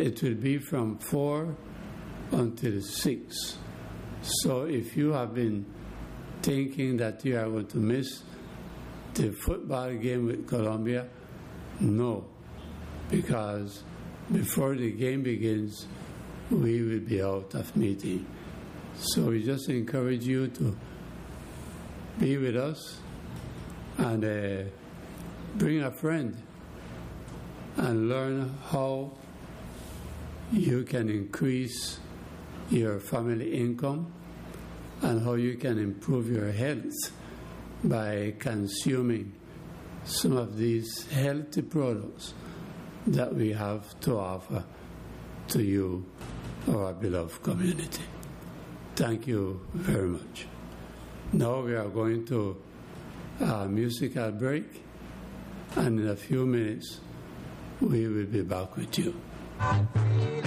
it will be from 4 until 6. So if you have been thinking that you are going to miss the football game with Colombia, no, because before the game begins, we will be out of meeting. So we just encourage you to be with us and bring a friend and learn how you can increase your family income and how you can improve your health by consuming some of these healthy products that we have to offer to you, our beloved community. Thank you very much. Now we are going to a musical break, and in a few minutes we will be back with you.